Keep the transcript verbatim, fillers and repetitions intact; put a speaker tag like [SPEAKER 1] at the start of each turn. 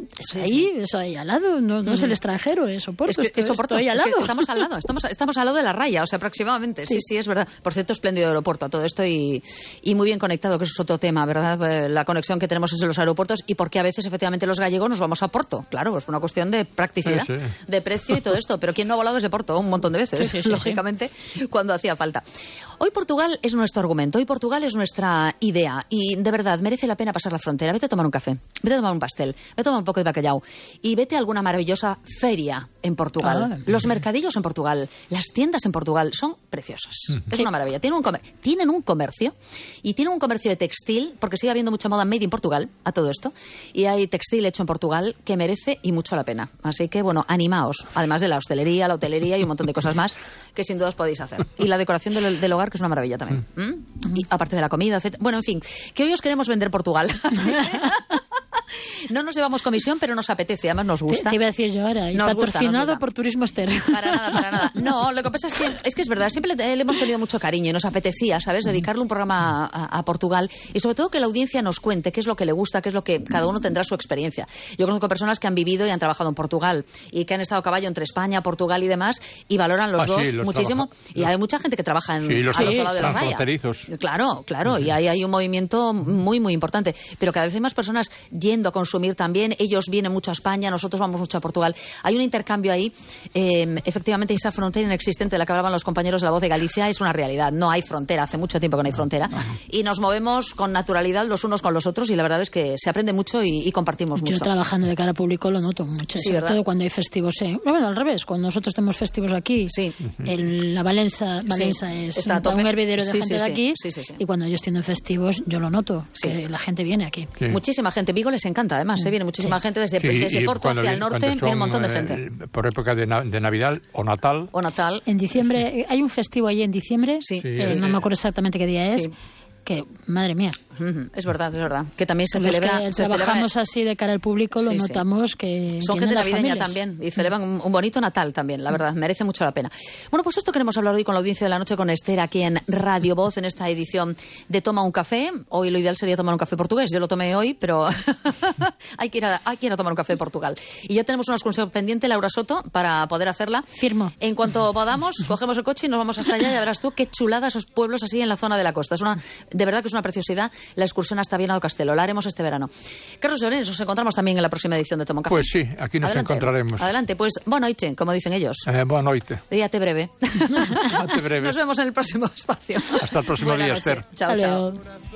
[SPEAKER 1] Está sí, ahí, sí. Eso ahí al lado, no, no uh-huh. es el extranjero, es Oporto,
[SPEAKER 2] es que,
[SPEAKER 1] estoy,
[SPEAKER 2] es Oporto,
[SPEAKER 1] estoy al lado.
[SPEAKER 2] Es que estamos al lado, estamos, estamos al lado de la raya, o sea, aproximadamente, sí, sí, sí, es verdad. Por cierto, espléndido aeropuerto a todo esto y, y muy bien conectado, que eso es otro tema, ¿verdad? La conexión que tenemos entre los aeropuertos y por qué a veces, efectivamente, los gallegos nos vamos a Porto. Claro, es una cuestión de practicidad, sí, sí. de precio y todo esto, pero ¿quién no ha volado desde Porto? Un montón de veces, sí, sí, sí, lógicamente, sí. cuando hacía falta. Hoy Portugal es nuestro argumento, hoy Portugal es nuestra idea y de verdad merece la pena pasar la frontera. Vete a tomar un café, vete a tomar un pastel, vete a tomar un poco de bacalao y vete a alguna maravillosa feria en Portugal. Ah, los mercadillos en Portugal, las tiendas en Portugal son preciosas. Uh-huh. Es una maravilla. Tienen un, comer- tienen un comercio y tienen un comercio de textil, porque sigue habiendo mucha moda made in Portugal a todo esto, y hay textil hecho en Portugal que merece y mucho la pena. Así que, bueno, animaos, además de la hostelería, la hotelería y un montón de cosas más que sin duda os podéis hacer. Y la decoración del, del hogar, que es una maravilla también. ¿Mm? Uh-huh. Y aparte de la comida, etcétera. Bueno, en fin, que hoy os queremos vender Portugal. Así que no nos llevamos comisión, pero nos apetece, además nos gusta.
[SPEAKER 1] Te, te iba a decir yo ahora, y
[SPEAKER 2] nos
[SPEAKER 1] patrocinado
[SPEAKER 2] gusta, nos gusta.
[SPEAKER 1] por Turismo Ester.
[SPEAKER 2] Para nada, para nada. No, lo que pasa es que es, que es verdad, siempre le, le hemos tenido mucho cariño y nos apetecía, ¿sabes?, dedicarle un programa a, a Portugal y sobre todo que la audiencia nos cuente qué es lo que le gusta, qué es lo que cada uno tendrá su experiencia. Yo conozco personas que han vivido y han trabajado en Portugal y que han estado a caballo entre España, Portugal y demás y valoran los
[SPEAKER 3] ah,
[SPEAKER 2] dos
[SPEAKER 3] sí, los
[SPEAKER 2] muchísimo.
[SPEAKER 3] Trabaja...
[SPEAKER 2] Y hay mucha gente que trabaja en,
[SPEAKER 3] sí, los
[SPEAKER 2] al otro lado de la raya. Claro, claro, uh-huh. y ahí hay un movimiento muy, muy importante. Pero cada vez hay más personas yendo a consumir también. Ellos vienen mucho a España, nosotros vamos mucho a Portugal. Hay un intercambio ahí. Eh, efectivamente, esa frontera inexistente de la que hablaban los compañeros de La Voz de Galicia es una realidad. No hay frontera, hace mucho tiempo que no hay frontera. Y nos movemos con naturalidad los unos con los otros y la verdad es que se aprende mucho y, y compartimos
[SPEAKER 1] Yo
[SPEAKER 2] mucho.
[SPEAKER 1] Yo trabajando de cara al público lo noto mucho, sí, sobre ¿verdad? Todo cuando hay festivos. Eh. Bueno, al revés, cuando nosotros tenemos festivos aquí,
[SPEAKER 2] sí.
[SPEAKER 1] el, la Valenza, Valenza sí. es un, un hervidero de
[SPEAKER 2] sí,
[SPEAKER 1] gente
[SPEAKER 2] sí,
[SPEAKER 1] de aquí
[SPEAKER 2] sí, sí, sí.
[SPEAKER 1] y cuando ellos tienen festivos yo lo noto, sí. que la gente viene aquí.
[SPEAKER 2] Sí. Muchísima gente, Vigo les encanta además, sí. ¿eh? Viene muchísima sí. gente desde,
[SPEAKER 3] sí,
[SPEAKER 2] desde Porto hacia
[SPEAKER 3] viene,
[SPEAKER 2] el norte,
[SPEAKER 3] son,
[SPEAKER 2] viene un montón de gente.
[SPEAKER 3] Eh, por época de, na- de Navidad o Natal.
[SPEAKER 2] O Natal.
[SPEAKER 1] En diciembre, hay un festivo ahí en diciembre,
[SPEAKER 2] sí.
[SPEAKER 3] Sí,
[SPEAKER 1] eh,
[SPEAKER 3] sí.
[SPEAKER 1] no me acuerdo exactamente qué día es.
[SPEAKER 2] Sí.
[SPEAKER 1] Que, madre mía.
[SPEAKER 2] Uh-huh. Es verdad, es verdad. Que también se
[SPEAKER 1] Los
[SPEAKER 2] celebra...
[SPEAKER 1] que
[SPEAKER 2] se
[SPEAKER 1] trabajamos
[SPEAKER 2] celebra...
[SPEAKER 1] así de cara al público, lo
[SPEAKER 2] sí,
[SPEAKER 1] notamos
[SPEAKER 2] sí.
[SPEAKER 1] que...
[SPEAKER 2] Son gente navideña
[SPEAKER 1] familias.
[SPEAKER 2] también y celebran un, un bonito Natal también, la verdad, merece mucho la pena. Bueno, pues esto queremos hablar hoy con la audiencia de la noche con Ester aquí en Radio Voz, en esta edición de Toma un Café. Hoy lo ideal sería tomar un café portugués, yo lo tomé hoy, pero hay, que ir a, hay que ir a tomar un café de Portugal. Y ya tenemos una excursión pendiente, Laura Soto, para poder hacerla.
[SPEAKER 1] Firmo.
[SPEAKER 2] En cuanto podamos, cogemos el coche y nos vamos hasta allá, ya verás tú qué chulada esos pueblos así en la zona de la costa. Es una, de verdad que es una preciosidad la excursión hasta Viana do Castelo. La haremos este verano. Carlos Llorens, nos encontramos también en la próxima edición de Toma un Café.
[SPEAKER 3] Pues sí, aquí nos
[SPEAKER 2] Adelante.
[SPEAKER 3] encontraremos.
[SPEAKER 2] Adelante, pues boa noite, como dicen ellos.
[SPEAKER 3] Eh, boa noite.
[SPEAKER 2] Díate breve.
[SPEAKER 3] Díate breve.
[SPEAKER 2] Nos vemos en el próximo espacio.
[SPEAKER 3] Hasta el próximo
[SPEAKER 2] Buena
[SPEAKER 3] día,
[SPEAKER 2] noche.
[SPEAKER 3] Esther.
[SPEAKER 2] Chao, chao.